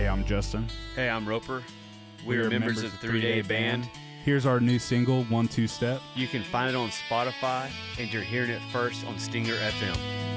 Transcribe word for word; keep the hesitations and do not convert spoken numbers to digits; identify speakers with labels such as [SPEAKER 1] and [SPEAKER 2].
[SPEAKER 1] I'm Justin.
[SPEAKER 2] Hey, I'm Roper. We, we are, are members, members of Three Day Band.
[SPEAKER 1] Here's our new single, One Two Step.
[SPEAKER 2] You can find it on Spotify, and you're hearing it first on Stinger F M.